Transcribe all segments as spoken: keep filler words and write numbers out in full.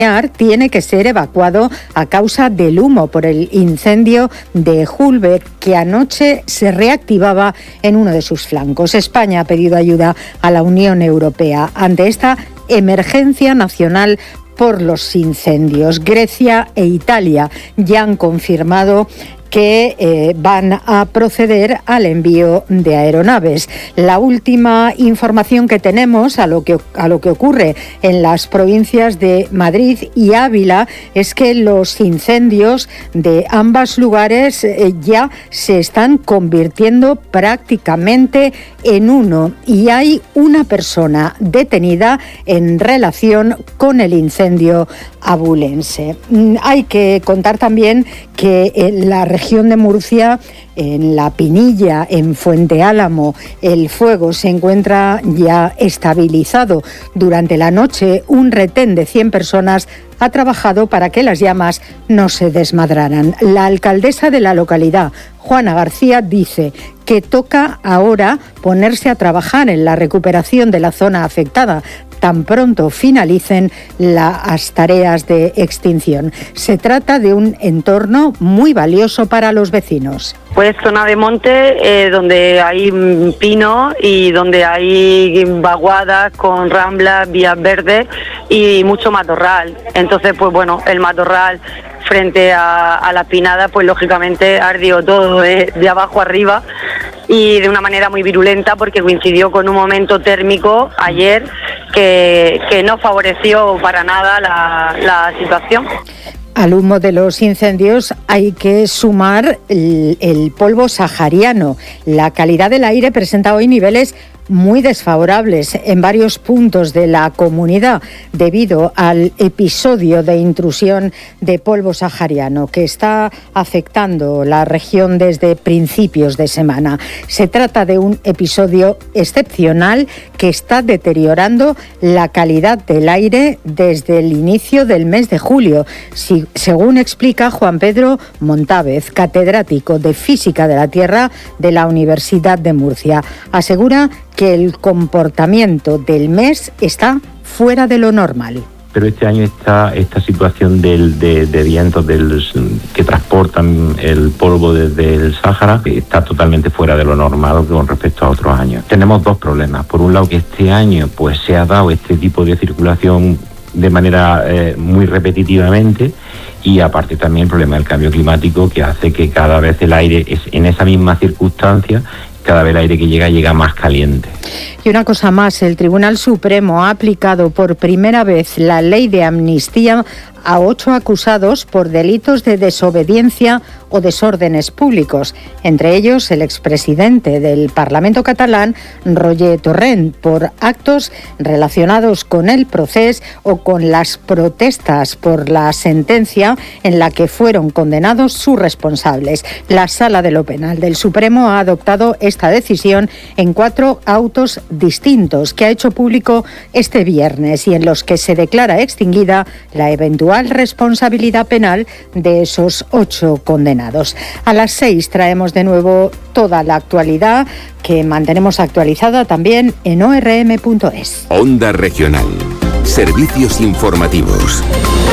tiene que ser evacuado a causa del humo por el incendio de Hulbeck, que anoche se reactivaba en uno de sus flancos. España ha pedido ayuda a la Unión Europea ante esta emergencia nacional por los incendios. Grecia e Italia ya han confirmado que eh, van a proceder al envío de aeronaves. La última información que tenemos a lo que, a lo que ocurre en las provincias de Madrid y Ávila es que los incendios de ambos lugares eh, ya se están convirtiendo prácticamente en uno y hay una persona detenida en relación con el incendio abulense. Hay que contar también que en la región de Murcia, en La Pinilla, en Fuente Álamo, el fuego se encuentra ya estabilizado. Durante la noche, un retén de cien personas ha trabajado para que las llamas no se desmadraran. La alcaldesa de la localidad, Juana García, dice que toca ahora ponerse a trabajar en la recuperación de la zona afectada, tan pronto finalicen las tareas de extinción. Se trata de un entorno muy valioso para los vecinos. Pues zona de monte eh, donde hay pino y donde hay vaguadas con ramblas, vías verdes y mucho matorral. Entonces, pues bueno, el matorral frente a, a la pinada, pues lógicamente ardió todo de, de abajo arriba y de una manera muy virulenta porque coincidió con un momento térmico ayer que, que no favoreció para nada la, la situación. Al humo de los incendios hay que sumar el, el polvo sahariano. La calidad del aire presenta hoy niveles muy desfavorables en varios puntos de la comunidad debido al episodio de intrusión de polvo sahariano que está afectando la región desde principios de semana. Se trata de un episodio excepcional que está deteriorando la calidad del aire desde el inicio del mes de julio, si, según explica Juan Pedro Montávez, catedrático de Física de la Tierra de la Universidad de Murcia. Asegura que el comportamiento del mes está fuera de lo normal. Pero este año esta, esta situación del, de, de vientos del, que transportan el polvo desde el Sáhara está totalmente fuera de lo normal con respecto a otros años. Tenemos dos problemas. Por un lado, que este año pues se ha dado este tipo de circulación de manera eh, muy repetitivamente, y aparte también el problema del cambio climático, que hace que cada vez el aire es en esa misma circunstancia, cada vez el aire que llega llega más caliente. Y una cosa más, el Tribunal Supremo ha aplicado por primera vez la ley de amnistía a ocho acusados por delitos de desobediencia o desórdenes públicos, entre ellos el expresidente del Parlamento catalán, Roger Torrent, por actos relacionados con el procés o con las protestas por la sentencia en la que fueron condenados sus responsables. La Sala de lo Penal del Supremo ha adoptado esta decisión en cuatro autos distintos que ha hecho público este viernes y en los que se declara extinguida la eventual responsabilidad penal de esos ocho condenados. A las seis traemos de nuevo toda la actualidad que mantenemos actualizada también en o erre eme punto es. Onda Regional. Servicios informativos.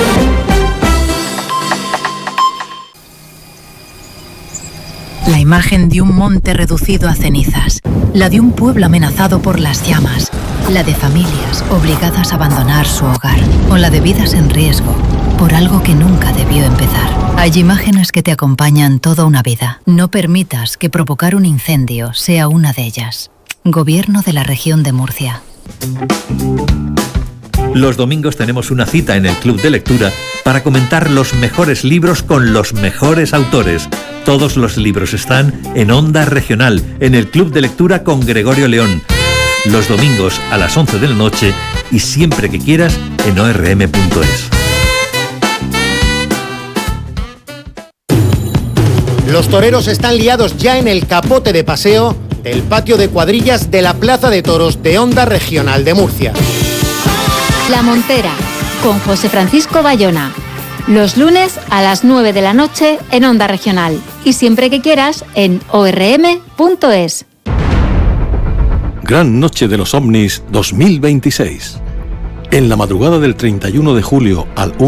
La imagen de un monte reducido a cenizas, la de un pueblo amenazado por las llamas, la de familias obligadas a abandonar su hogar, o la de vidas en riesgo por algo que nunca debió empezar. Hay imágenes que te acompañan toda una vida. No permitas que provocar un incendio sea una de ellas. Gobierno de la Región de Murcia. Los domingos tenemos una cita en el Club de Lectura para comentar los mejores libros con los mejores autores. Todos los libros están en Onda Regional, en el Club de Lectura con Gregorio León. Los domingos a las once de la noche y siempre que quieras en o erre eme punto es. Los toreros están liados ya en el capote de paseo del patio de cuadrillas de la Plaza de Toros de Onda Regional de Murcia. La Montera, con José Francisco Bayona. Los lunes a las nueve de la noche en Onda Regional. Y siempre que quieras en o erre eme punto es. Gran Noche de los OVNIs dos mil veintiséis. En la madrugada del treinta y uno de julio al